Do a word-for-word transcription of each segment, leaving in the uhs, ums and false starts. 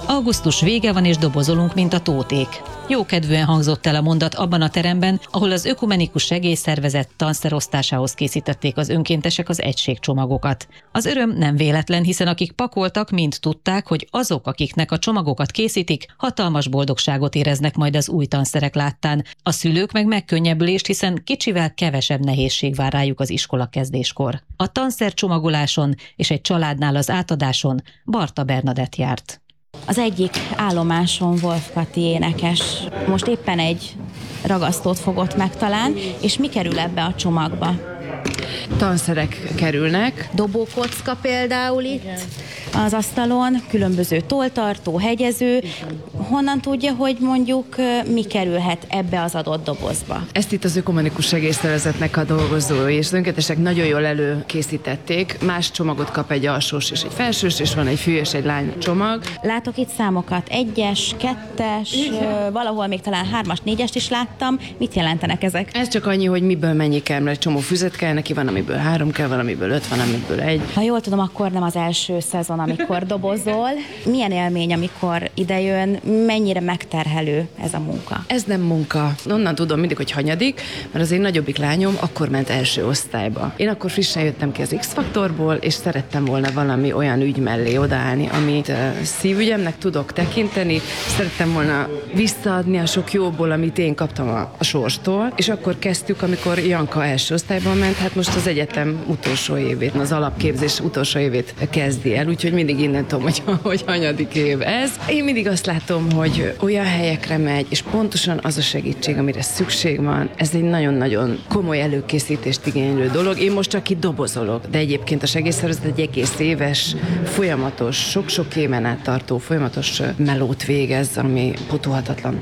Augusztus vége van, és dobozolunk, mint a tóték. Jókedvűen hangzott el a mondat abban a teremben, ahol az Ökumenikus Segélyszervezet tanszerosztásához készítették az önkéntesek az egységcsomagokat. Az öröm nem véletlen, hiszen akik pakoltak, mind tudták, hogy azok, akiknek a csomagokat készítik, hatalmas boldogságot éreznek majd az új tanszerek láttán. A szülők meg megkönnyebbülést, hiszen kicsivel kevesebb nehézség vár rájuk az iskola kezdéskor. A tanszercsomagoláson és egy családnál az átadáson Barta Bernadett járt. Az egyik állomáson Wolf Kati énekes most éppen egy ragasztót fogott meg talán, és mi kerül ebbe a csomagba? Tanszerek kerülnek. Dobókocka például itt az asztalon, különböző tolltartó, hegyező. Honnan tudja, hogy mondjuk mi kerülhet ebbe az adott dobozba? Ezt itt az Ökumenikus Segélyszervezetnek a dolgozói és az önkéntesek nagyon jól előkészítették. Más csomagot kap egy alsós és egy felsős, és van egy fiú és egy lány csomag. Látok itt számokat, egyes, kettes, valahol még talán hármas, négyest is láttam. Mit jelentenek ezek? Ez csak annyi, hogy miből mennyi kell, mert egy csomó füzet kell neki, van, amiből három kell, van, amiből öt, van, amiből egy. Ha jól tudom, akkor nem az első szezon, amikor dobozol. Milyen élmény, amikor idejön, mennyire megterhelő ez a munka? Ez nem munka. Onnan tudom mindig, hogy hanyadik, mert az én nagyobbik lányom akkor ment első osztályba. Én akkor frissen jöttem ki az X-faktorból, és szerettem volna valami olyan ügy mellé odaállni, amit uh, szívügyemnek tudok tekinteni. Szerettem volna visszaadni a sok jóból, amit én kaptam a, a sorstól, és akkor kezdtük, amikor Janka első osztályban ment, hát most az egyetem utolsó évét, az alapképzés utolsó évét kezdi el, úgyhogy mindig innen tudom, hogy, hogy hanyadik év ez. Én mindig azt látom, hogy olyan helyekre megy, és pontosan az a segítség, amire szükség van, ez egy nagyon-nagyon komoly előkészítést igénylő dolog. Én most csak itt dobozolok, de egyébként a segélyszervezet egy egész éves, folyamatos, sok-sok éven át tartó folyamatos melót végez, ami pótolhatatlan.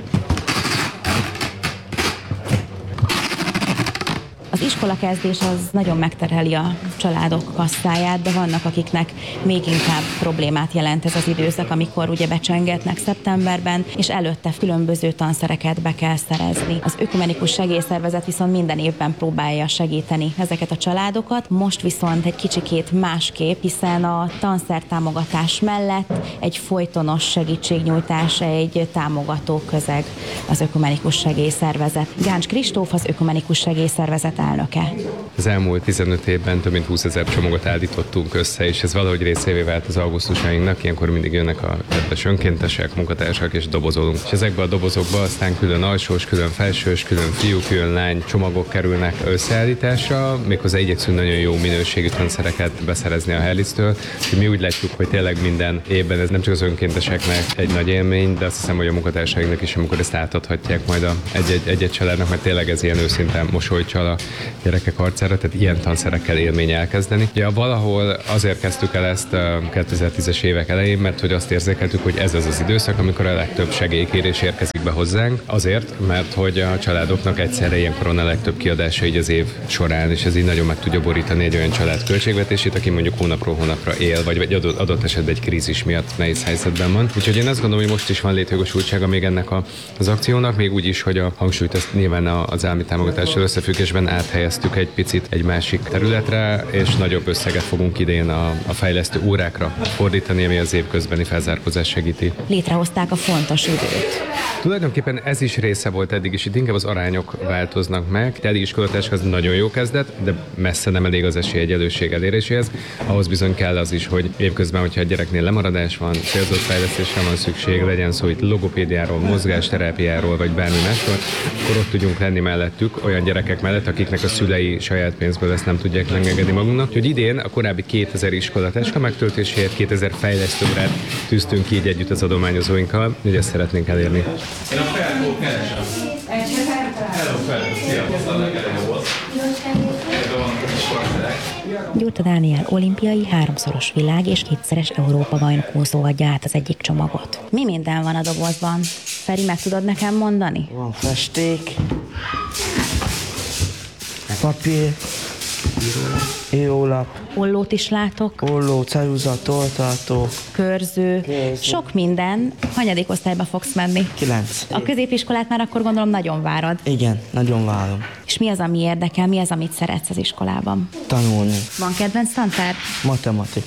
Az iskolakezdés az nagyon megterheli a családok kasszáját, de vannak, akiknek még inkább problémát jelent ez az időszak, amikor ugye becsengetnek szeptemberben, és előtte különböző tanszereket be kell szerezni. Az Ökumenikus Segélyszervezet viszont minden évben próbálja segíteni ezeket a családokat, most viszont egy kicsikét másképp, hiszen a tanszertámogatás mellett egy folytonos segítségnyújtás, egy támogató közeg az Ökumenikus Segélyszervezet. Gáncs Kristóf az Ökumenikus Segélyszervezet elnöke. Az elmúlt tizenöt évben több mint húszezer csomagot állítottunk össze, és ez valahogy részévé vált az augusztusainknak. Ilyenkor mindig jönnek a kedves önkéntesek, munkatársak, és dobozolunk. És ezekbe a dobozokba aztán külön alsós, külön felsős, külön fiú, külön lány csomagok kerülnek összeállításra. Méghozzá igyekszünk nagyon jó minőségű tanszereket beszerezni a Hellitztől. Mi úgy látjuk, hogy tényleg minden évben ez nem csak az önkénteseknek egy nagy élmény, de azt hiszem, hogy a munkatársainknak is, amikor ezt átadhatják majd a egy-egy, egy-egy családnak, mert tényleg ez ilyen őszintén mosolycsal a gyerekek arcára, tehát ilyen tanszerekkel élmény elkezdeni. Ugye valahol azért kezdtük el ezt a kétezer-tízes évek elején, mert hogy azt érzékeltük, hogy ez az az időszak, amikor a legtöbb segélykérés érkezik be hozzánk. Azért, mert hogy a családoknak egyszerre ilyenkor van a legtöbb kiadása így az év során, és ez így nagyon meg tudja borítani egy olyan család költségvetését, aki mondjuk hónapról hónapra él, vagy egy adott, adott esetben egy krízis miatt nehéz helyzetben van. Úgyhogy én azt gondolom, hogy most is van létjogosultsága még ennek a, az akciónak, még úgy is, hogy a hangsúlyt ezt nyilván az állami támogatással összefüggésben áthelyeztük egy picit egy másik területre, és nagyobb összeget fogunk idén a, a fejlesztő órákra fordítani, ami az évközbeni felzárkózás segíti. Létrehozták a fontos időt. Tulajdonképpen ez is része volt eddig is, itt inkább az arányok változnak meg. Eddig iskolatások az nagyon jó kezdet, de messze nem elég az esélyegyenlőség eléréséhez. Ahhoz bizony kell az is, hogy évközben, hogyha a gyereknél lemaradás van, célzott fejlesztésre van szükség, legyen szó itt logopédiáról, mozgásterápiáról, vagy bármi másról, akkor ott tudjunk lenni mellettük, olyan gyerekek mellett, akiknek a szülei saját pénzből ezt nem tudják megengedni magunknak. Úgyhogy idén a korábbi kétezer iskolatáska megtöltéséért kétezer fejlesztőre tűztünk ki így együtt az adományozóinkkal, hogy ezt szeretnénk elérni. Én a felhol keresem. Hello, felhol. Szia. Gyurta Dániel olimpiai, háromszoros világ és kétszeres Európa-bajnokúzó adja át az egyik csomagot. Mi minden van a dobozban? Feri, meg tudod nekem mondani? Van festék, papír, írólap, Ollót is látok. olló, ceruza, tolltartó, Körző, Körző. Sok minden. Hanyadik osztályba fogsz menni? kilenc. A középiskolát már akkor gondolom nagyon várod. Igen, nagyon várom. És mi az, ami érdekel, mi az, amit szeretsz az iskolában? Tanulni. Van kedvenc tantárgy? Matematika.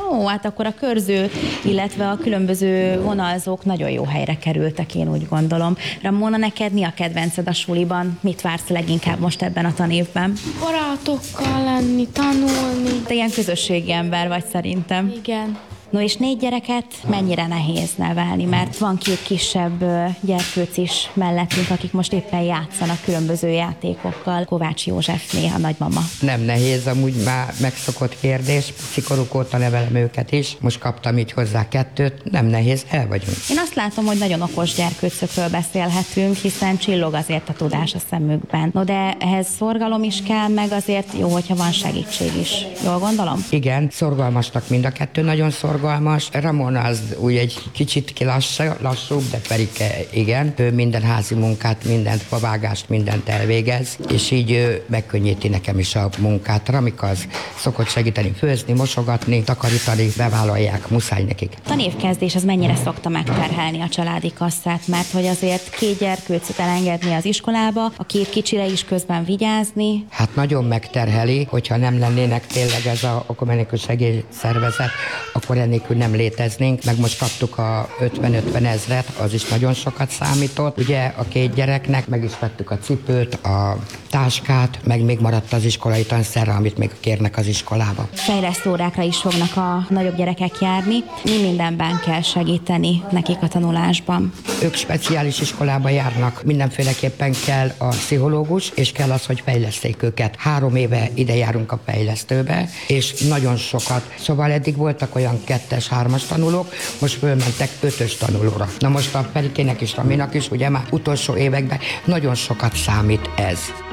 Ó, hát akkor a körző, illetve a különböző vonalzók nagyon jó helyre kerültek, én úgy gondolom. Ramona, neked mi a kedvenced a suliban? Mit vársz leginkább most ebben a tanévben? Barátokkal lenni, tanulni. Te ilyen közösségi ember vagy szerintem. Igen. No és négy gyereket mennyire nehéz nevelni, mert van két kisebb ö, gyerkőc is mellettünk, akik most éppen játszanak különböző játékokkal. Kovács Józsefné, a nagymama. Nem nehéz, amúgy már megszokott kérdés. Szikoruk óta nevelem őket is. Most kaptam így hozzá kettőt. Nem nehéz, el vagyunk. Én azt látom, hogy nagyon okos gyerkőcökről beszélhetünk, hiszen csillog azért a tudás a szemükben. No de ehhez szorgalom is kell, meg azért jó, hogyha van segítség is. Jól gondolom? Igen, szorgalmasnak mind a kettő, nagyon szorgalmas. Ramon az úgy egy kicsit kilassú, lassúbb, de Perike igen. Ő minden házi munkát, mindent, favágást, mindent elvégez, és így ő megkönnyíti nekem is a munkát. Ramika az szokott segíteni főzni, mosogatni, takarítani, bevállalják, muszáj nekik. A tanévkezdés az mennyire szokta megterhelni a családi kasszát, mert hogy azért két gyerkőcöt elengedni az iskolába, a két kicsire is közben vigyázni. Hát nagyon megterheli, hogyha nem lennének tényleg ez a ökumenikus segélyszervezet, akkor ennélkül nem léteznénk, meg most kaptuk a ötven-ötven ezret, az is nagyon sokat számított. Ugye a két gyereknek meg is vettük a cipőt, a táskát, meg még maradt az iskolai tanszerre, amit még kérnek az iskolába. Fejlesztő órákra is fognak a nagyobb gyerekek járni. Mi mindenben kell segíteni nekik a tanulásban? Ők speciális iskolába járnak, mindenféleképpen kell a pszichológus, és kell az, hogy fejleszték őket. Három éve ide járunk a fejlesztőbe, és nagyon sokat. Szóval eddig voltak olyan kettes, hármas tanulók, most fölmentek ötös tanulóra. Na most a Perikének és Raminak is, ugye már utolsó években nagyon sokat számít ez.